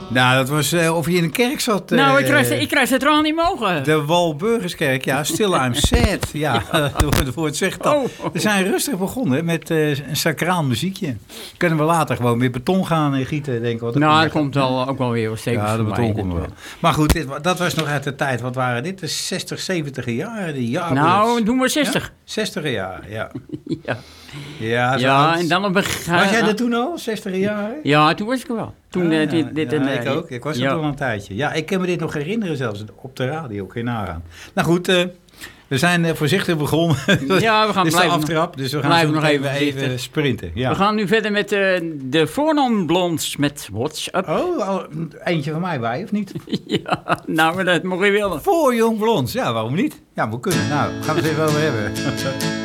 Nou, dat was of je in een kerk zat. Nou, ik krijg het er al niet mogen. De Walburgiskerk, ja. Still I'm sad. Ja, het woord zegt al. We zijn rustig begonnen met een sacraal muziekje. Kunnen we later gewoon weer beton gaan gieten, denk ik. Nou, er komt ook wel weer wat stevig. Ja, de beton komt wel. Maar goed, dat was nog uit de tijd. Wat waren dit? De 60, 70 jaren? De jaren. Nou, doen we 60. Ja? 60 jaar, ja. Ja, en dan op een... Was jij er toen al, 60 jaar? Ja, toen was ik er wel. Toen, ik ook. Ik was er toen al een tijdje. Ja, ik kan me dit nog herinneren zelfs op de radio. Kun je nagaan. Nou goed, we zijn voorzichtig begonnen. Ja, we gaan blijven aftrap, dus we gaan nog even sprinten. Ja. We gaan nu verder met de Fornon Blondes met What's Up. Oh, eentje van mij bij, of niet? Ja, nou, dat mocht je willen. Voor Jong Blondes, ja, waarom niet? Ja, we kunnen. Nou, gaan we het even over hebben.